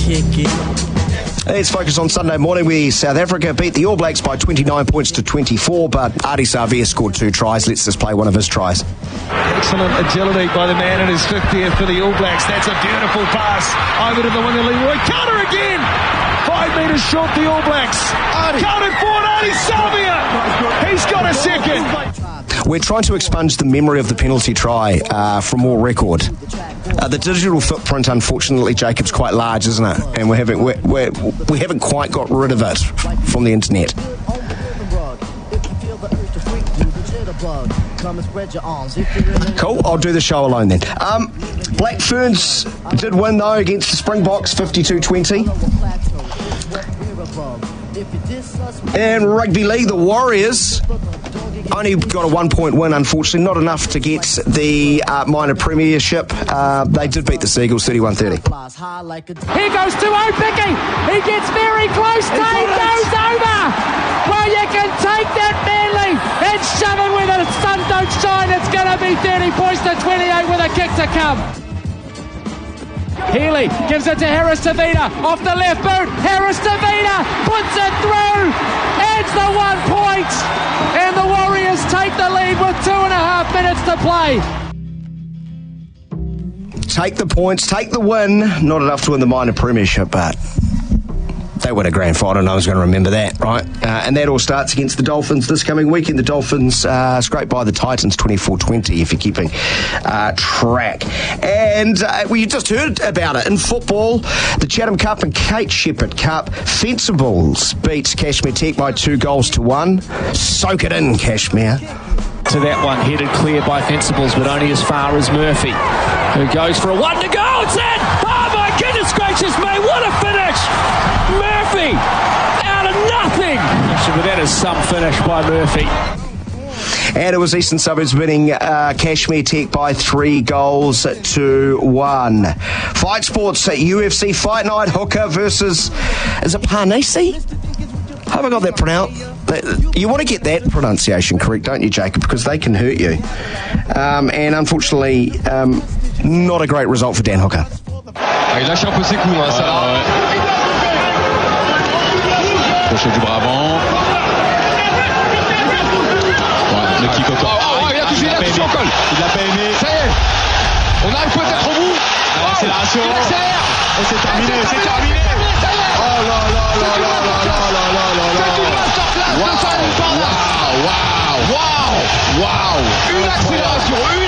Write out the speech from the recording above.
kick it. Let's focus on Sunday morning where South Africa beat the All Blacks by 29 points to 24, but Ardie Savea scored 2 tries. Let's just play one of his tries. Excellent agility by the man in his 50th for the All Blacks. That's a beautiful pass over to the winger Leroy. Carter again! 5 metres short the All Blacks. Counted forward, Ardie Savea! He's got a second! We're trying to expunge the memory of the penalty try from all record. The digital footprint, unfortunately, Jacob's quite large, isn't it? And we haven't quite got rid of it from the internet. Cool, I'll do the show alone then. Black Ferns did win, though, against the Springboks, 52-20. In rugby league, the Warriors only got a 1-point win, unfortunately. Not enough to get the minor premiership. They did beat the Seagulls 31-30. Here goes to Opiki. He gets very close. Dave goes over. Well, you can take that Manly and shove it where the sun don't shine. It's going to be 30 points to 28 with a kick to come. Healy gives it to Harris Tavita off the left boot. Harris Tavita puts it through. Adds the 1 point. And the Warriors take the lead with 2.5 minutes to play. Take the points, take the win. Not enough to win the minor premiership, but they win a grand final. No one's going to remember that, right? And that all starts against the Dolphins this coming weekend. The Dolphins scraped by the Titans 24-20, if you're keeping track. And you just heard about it in football. The Chatham Cup and Kate Shepherd Cup. Fencibles beats Kashmir Tech by 2-1. Soak it in, Kashmir. To that one, headed clear by Fencibles, but only as far as Murphy, who goes for a 1 to go. It's in! Oh my goodness gracious me, what a finish! Murphy, out of nothing! But that is some finish by Murphy. And it was Eastern Suburbs winning Kashmir Tech by 3-1. Fight sports at UFC Fight Night. Hooker versus, is it Parnasi? Have I got that pronounced? You want to get that pronunciation correct, don't you, Jacob? Because they can hurt you. And unfortunately, not a great result for Dan Hooker. Il lâche un peu ses coups, Salah. Crochet du bras avant. Ouais, le kick au corps. Il a touché, il a touché au col. Il l'a pas aimé. Ça y est, on arrive peut-être au bout. Accélération. Et c'est terminé, c'est terminé. Oh là là là là là là là là là là. Waouh, waouh, waouh, waouh, waouh. Une accélération,